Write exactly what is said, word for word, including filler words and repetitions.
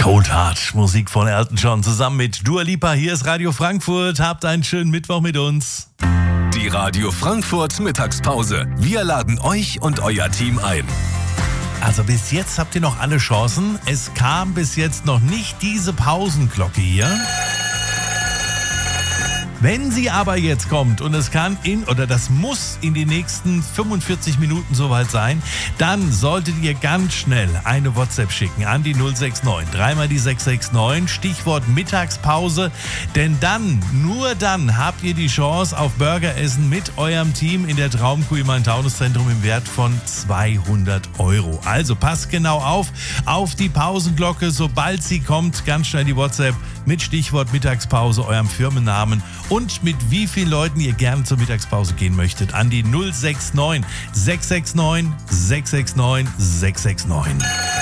Cold Heart, Musik von Elton John zusammen mit Dua Lipa. Hier ist Radio Frankfurt. Habt einen schönen Mittwoch mit uns. Die Radio Frankfurt Mittagspause. Wir laden euch und euer Team ein. Also bis jetzt habt ihr noch alle Chancen. Es kam bis jetzt noch nicht diese Pausenglocke hier. Wenn sie aber jetzt kommt und es kann in, oder das muss in den nächsten fünfundvierzig Minuten soweit sein, dann solltet ihr ganz schnell eine WhatsApp schicken an die null sechs neun, dreimal die sechs sechs neun, Stichwort Mittagspause, denn dann, nur dann habt ihr die Chance auf Burgeressen mit eurem Team in der Traumkuh im Main-Taunus-Zentrum im Wert von zweihundert Euro. Also passt genau auf, auf die Pausenglocke, sobald sie kommt, ganz schnell die WhatsApp mit Stichwort Mittagspause, eurem Firmennamen und mit wie vielen Leuten ihr gerne zur Mittagspause gehen möchtet an die null sechs neun, sechs sechs neun, sechs sechs neun, sechs sechs neun.